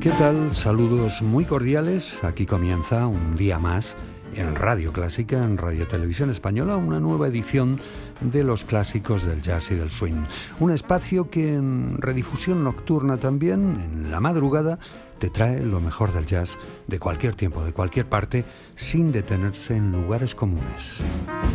¿Qué tal? Saludos muy cordiales. Aquí comienza un día más en Radio Clásica, en Radio Televisión Española, una nueva edición de los clásicos del jazz y del swing. Un espacio que en redifusión nocturna también, en la madrugada, te trae lo mejor del jazz de cualquier tiempo, de cualquier parte, sin detenerse en lugares comunes.